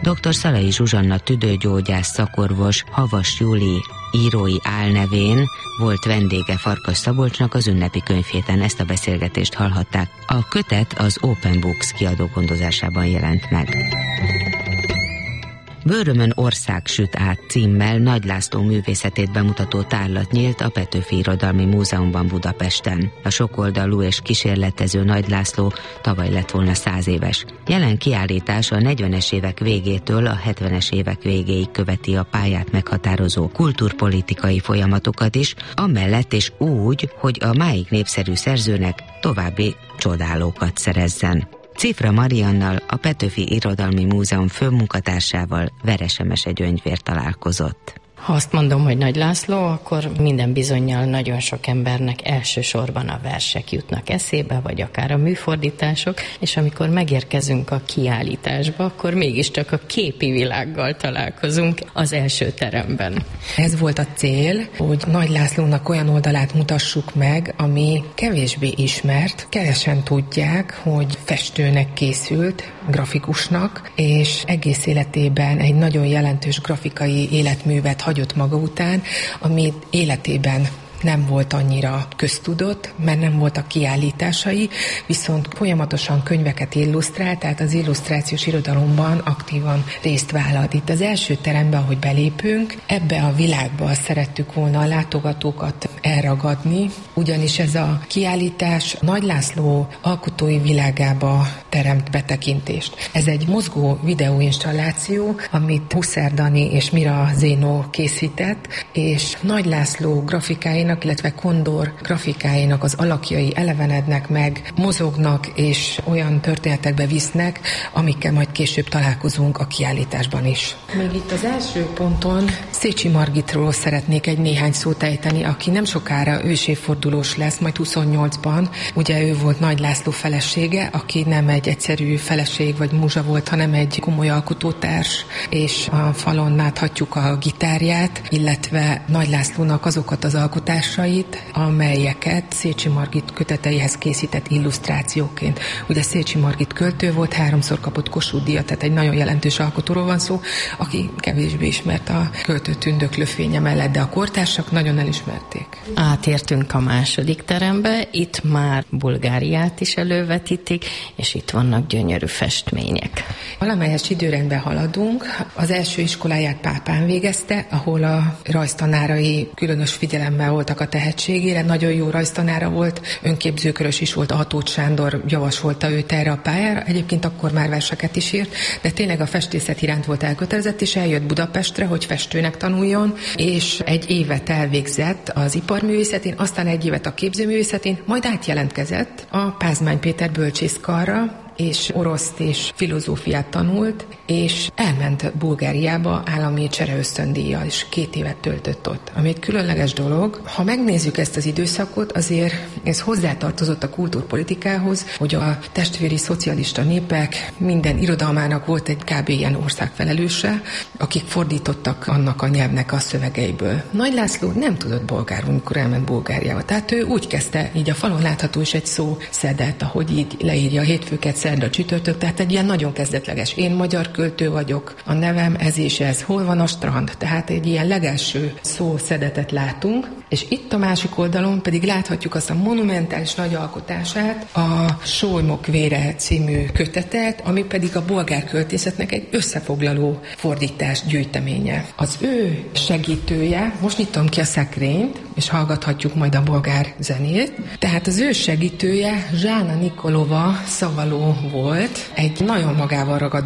Dr. Szalai Zsuzsanna tüdőgyógyász szakorvos Havas Júli írói álnevén volt vendége Farkas Szabolcsnak az ünnepi könyvhéten. Ezt a beszélgetést hallhatták. A kötet az Open Books kiadó gondozásában jelent meg. Bőrömön ország süt át címmel Nagy László művészetét bemutató tárlat nyílt a Petőfi Irodalmi Múzeumban Budapesten. A sokoldalú és kísérletező Nagy László tavaly lett volna 100 éves. Jelen kiállítás a 40-es évek végétől a 70-es évek végéig követi a pályát meghatározó kultúrpolitikai folyamatokat is, amellett és úgy, hogy a máig népszerű szerzőnek további csodálókat szerezzen. Cifra Mariannal, a Petőfi Irodalmi Múzeum főmunkatársával Veresemese Gyöngyvér találkozott. Ha azt mondom, hogy Nagy László, akkor minden bizonnyal nagyon sok embernek elsősorban a versek jutnak eszébe, vagy akár a műfordítások, és amikor megérkezünk a kiállításba, akkor mégiscsak a képi világgal találkozunk az első teremben. Ez volt a cél, hogy Nagy Lászlónak olyan oldalát mutassuk meg, ami kevésbé ismert, kevesen tudják, hogy festőnek készült, grafikusnak, és egész életében egy nagyon jelentős grafikai életművet hagyott maga után, ami életében nem volt annyira köztudott, mert nem voltak kiállításai, viszont folyamatosan könyveket illusztrált, tehát az illusztrációs irodalomban aktívan részt vállalt. Itt az első teremben, ahogy belépünk, ebbe a világba szerettük volna a látogatókat elragadni, ugyanis ez a kiállítás Nagy László alkotói világába teremt betekintést. Ez egy mozgó videóinstalláció, amit Huszer Dani és Mira Zénó készített, és Nagy László grafikáinak, illetve Kondor grafikáinak az alakjai elevenednek meg, mozognak és olyan történetekbe visznek, amikkel majd később találkozunk a kiállításban is. Még itt az első ponton Szécsi Margitról szeretnék egy néhány szót ejteni, aki nem sokára ő is évfordulós lesz, majd 28-ban. Ugye ő volt Nagy László felesége, aki nem egy egyszerű feleség vagy múzsa volt, hanem egy komoly alkotótárs, és a falon láthatjuk a gitárját, illetve Nagy Lászlónak azokat az alkotásait, amelyeket Szécsi Margit köteteihez készített illusztrációként. Ugye Szécsi Margit költő volt, 3-szor kapott Kossuth-díjat, tehát egy nagyon jelentős alkotóról van szó, aki kevésbé ismert a költő tündöklő fénye mellett, de a kortársak nagyon elismerték. Átértünk a második terembe, itt már Bulgáriát is elővetítik, és itt vannak gyönyörű festmények. Valamelyes időrendben haladunk. Az első iskoláját Pápán végezte, ahol a rajztanárai különös figyelemmel voltak a tehetségére, nagyon jó rajztanára volt, önképzőkörös is volt, Hatóth Sándor javasolta őt erre a pályára, egyébként akkor már verseket is írt, de tényleg a festészet iránt volt elkötelezett, és eljött Budapestre, hogy festőnek tanuljon, és egy évet elvégzett az iparművészetén, aztán egy évet a képzőművészetén, majd átjelentkezett a Pázmány Péter bölcsészkarra, és oroszt és filozófiát tanult, és elment Bulgáriába állami csereösztöndíjjal, és 2 évet töltött ott, ami egy különleges dolog. Ha megnézzük ezt az időszakot, azért ez hozzátartozott a kultúrpolitikához, hogy a testvéri szocialista népek minden irodalmának volt egy kb. Ilyen országfelelőse, akik fordítottak annak a nyelvnek a szövegeiből. Nagy László nem tudott bolgárul, amikor elment Bulgáriába. Tehát ő úgy kezdte, így a falon látható is egy szószedet, ahogy így leírja a hétfőket, szerda, csütörtök, tehát egy ilyen nagyon kezdetleges. Én magyar költő vagyok, a nevem ez és ez, hol van a strand? Tehát egy ilyen legelső szószedetet látunk, és itt a másik oldalon pedig láthatjuk azt a monumentális nagy alkotását, a Solymok vére című kötetet, ami pedig a bolgár költészetnek egy összefoglaló fordítás gyűjteménye. Az ő segítője, most nyitom ki a szekrényt, és hallgathatjuk majd a bolgár zenét, tehát az ő segítője Zsána Nikolova Szavaló volt, egy nagyon magával ragadó